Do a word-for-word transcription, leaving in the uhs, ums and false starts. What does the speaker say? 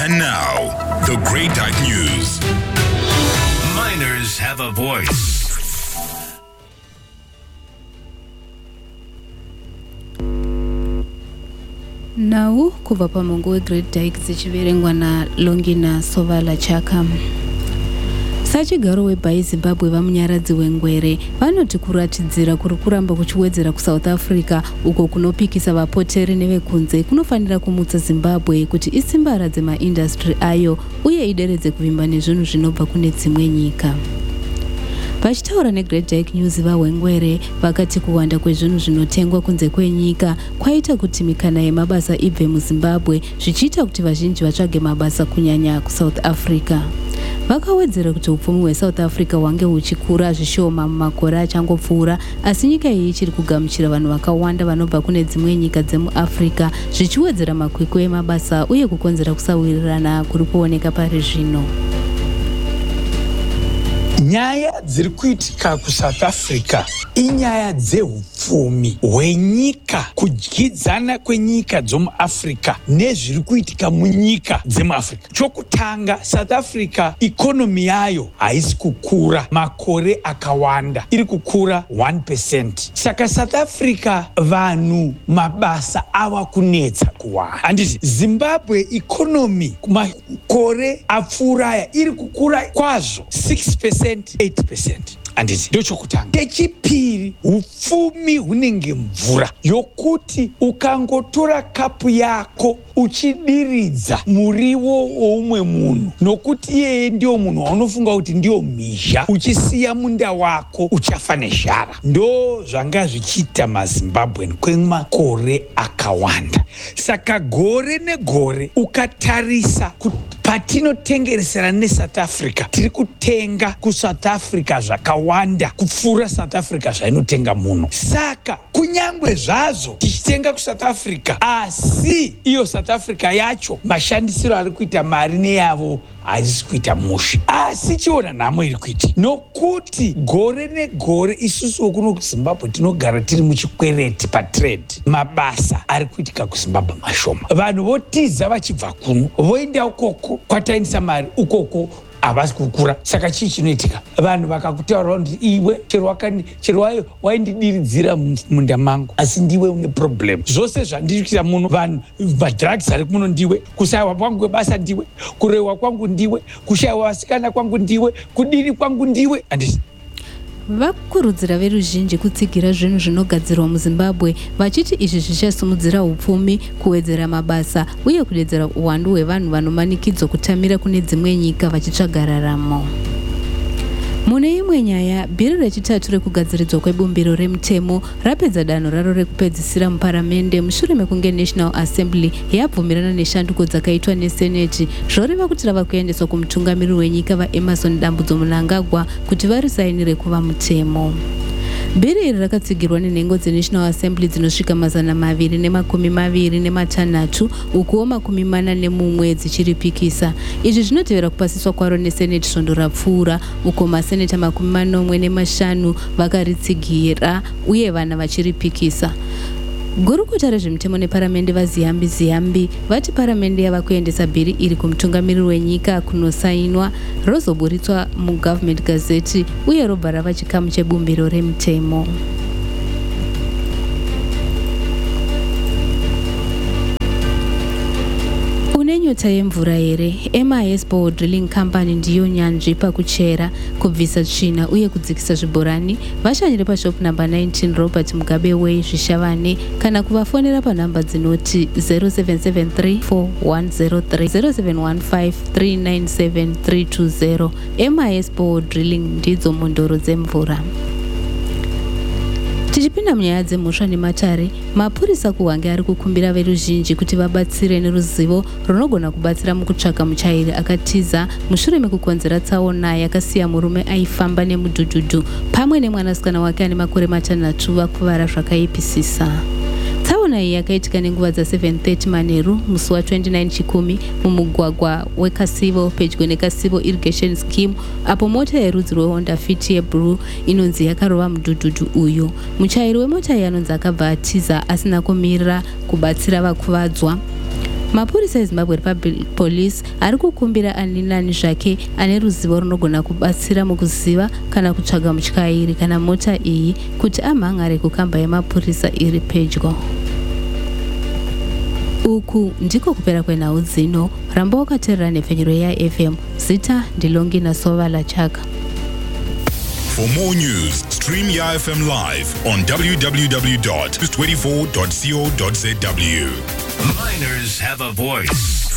And now, the Great Dyke News. Miners have a voice. Now, kuva pamongo weGreat Dyke zichiverengwa na Longina Sovala Chaka. Sachigaro weBhai Zimbabwe vamunyaradzi wengwere vanoti kuratidzira kuri kuramba kuchiwedzera kuSouth Africa uko kunopikisa vapoteri nevekunze kunofanira kumutsa Zimbabwe kuti isimbaradze maindastry ayo uye ideredze kuvimba nezvinhu zvinobva kune dzimwe nyika. Vachitaura neGreat Dyke News vaWengwere vakati kuwanda kwezvinhu zvinotengwa kunze kwenyika kwaita kuti mikana yemabasa ibve muZimbabwe zvichiita kuti vazhinji vatsvage mabasa kunyanya kuSouth Africa. Vakawedzera kuti upfumi hweSouth Africa hwange huchikura zvishoma mumakore achangopfuura, asi nyika iyi ichiri kugamuchira vanhu vakawanda vanobva kune dzimwe nyika dzemuAfrica zvichiwedzera makwikwi emabasa uye kukonzera kusawirirana kuri kuoneka pari zvino. Nyaya dziri kuitika kuSouth Africa inyaya dzehupfumi hwenyika, kudyidzana kwenyika dzomuAfrica nezviri kuitika munyika dzemuAfrica. Chokutanga, South Africa ikonomi yayo haisi kukura makore akawanda, iri kukura one percent. Saka South Africa vanhu mabasa ava kunetsa kuwana. Handiti Zimbabwe ikonomi makore apfuuraya iri kukura kwazvo six percent, eight percent. Handiti ndochokutanga. Chechipiri, upfumi hunenge mvura yokuti ukangotora kapu yako uchidiridza muriwo woumwe munhu, nokuti iyeye ndio munhu waunofunga kuti ndio mhizha, uchisiya munda wako uchafa nezhara. Ndo zvanga zvichiita maZimbabwen kwemakore akawanda. Saka gore negore ukatarisa patinotengeresera neSouth Africa, tiri kutenga kuSouth Africa zvakawanda kupfuura South Africa zvainotenga muno. Saka kunyangwe zvazvo tichitenga kuSouth Africa, asi iyo South Africa yacho mashandisiro ari kuita mari neyavo haisi kuita musha. Asi chiona nhamo iri kuita, nokuti gore negore isusu wokuno kuZimbabwe tinogara tiri muchikwereti patrade. Mabasa ari kuitika kuZimbabwe mashoma, vanhu votiza vachibva kuno voenda ukoko kwatainisa mari, ukoko havasi kukura. Saka chii chinoitika? Vanhu vakakutaura kuti iwe chero waindidiridzira munda mangu, asi ndiwe une problem. Zvose zvandiri kuita muno, vanhu madrugs ari muno ndiwe, kushayiwa kwangu kwebasa ndiwe, kurewa kwangu ndiwe, kushayiwa vasikana kwangu ndiwe, kudiri kwangu ndiwe. Handiti vakurudzira veruzhinji kutsigira zvinhu zvinogadzirwa muZimbabwe vachiti izvi zvichasimudzira upfumi, kuwedzera mabasa uye kudedzera uwandu hwevanhu vanomanikidzwa kutamira kune dzimwe nyika vachitsvaga raramo. Mune imwe nyaya, bhiri rechitatu rekugadziridzwa kwebumbiro remutemo rapedza danho raro rekupedzisira muparamende mushure mekunge National Assembly yabvumirana neshanduko dzakaitwa neSenate zvoreva kuti rava kuendeswa kumutungamiriri wenyika vaEmmerson Dambudzo Mnangagwa kuti varisainire kuva mutemo. Bhiri iri rakatsigirwa nenhengo dzeNational Assembly dzinosvika mazana maviri nemakumi maviri nematanhatu ukuwo makumi mana nemumwe dzichiripikisa. Izvi zvinotevera kupasiswa kwaro neSenate svondo rapfuura uko maseneta makumi manomwe nemashanu vakaritsigira uye vana vachiripikisa. Gurukota rezvemutemo neparamende vaZiyambi Ziyambi vati paramende yava kuendesa bhiri iri kumutungamiriri wenyika kunosainwa, rozoburitswa muGovernment Gazette uye robva rava chikamu chebumbiro remutemo. Nyota yemvura here, M I S Bore Drilling Company ndiyo nyanzvi pakuchera, kubvisa tsvina uye kudzikisa zvibhorani. Vashanyire pashop number nineteen Robert Mugabe Way Zvishavane kana kuvafonera panhamba dzinoti zero seven seven three four one zero three zero seven one five three nine seven three two zero. M I S Bore Drilling ndidzo mondoro dzemvura. Tichipinda munyaya dzemhosva nematare, mapurisa kuHwange ari kukumbira veruzhinji kuti vabatsire neruzivo runogona kubatsira mukutsvaka muchairi akatiza mushure mekukonzera tsaona yakasiya murume aifamba nemudhudhudhu pamwe nemwanasikana wake ane makore matanhatu vakuvara zvakaipisisa. Tsaona iyi yakaitika nenguva dza seven thirty manheru musi wa29 Chikumi mumugwagwa weKasivo pedyo neKasivo Irrigation Scheme, apo mota yerudzi rweHonda Fit yeblue inonzi yakarova mudhudhudhu uyu. Muchairi wemota iyi anonzi akabva atiza asina kumirira kubatsira vakuvadzwa. mapurisa ezimbabwe republic police ari kukumbira ani nani zvake ane ruzivo runogona kubatsira mukuziva kana kutsvaga mutyairi kana mota iyi kuti amhangare kukamba yemapurisa iri pedyo. Uku ndiko kupera kwenhau dzino. Ramba wakateerera nhepfenyuro yaF M. Zita ndilongina Sovala Chaka. For more news, stream Y F M live on w w w dot news twenty-four dot co dot z w. Miners have a voice.